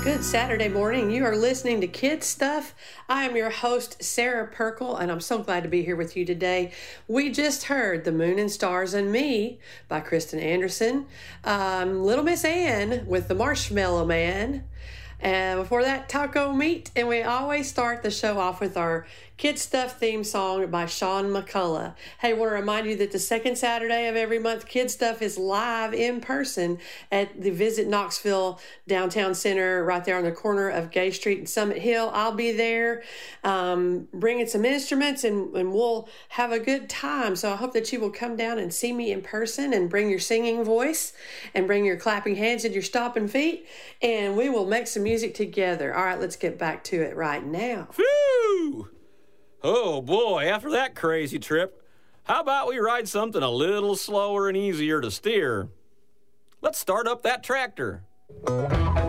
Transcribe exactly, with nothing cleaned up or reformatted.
Good Saturday morning. You are listening to Kids Stuff. I am your host, Sarah Perkle, and I'm so glad to be here with you today. We just heard The Moon and Stars and Me by Kristen Anderson, um, Little Miss Ann with The Marshmallow Man, and before that, Taco Meat. And we always start the show off with our Kids Stuff theme song by Sean McCullough. Hey, I want to remind you that the second Saturday of every month, Kids Stuff is live in person at the Visit Knoxville Downtown Center, right there on the corner of Gay Street and Summit Hill. I'll be there um, bringing some instruments, and, and we'll have a good time. So I hope that you will come down and see me in person and bring your singing voice and bring your clapping hands and your stomping feet, and we will make some music together. All right, let's get back to it right now. Whew! Oh boy, after that crazy trip, how about we ride something a little slower and easier to steer? Let's start up that tractor.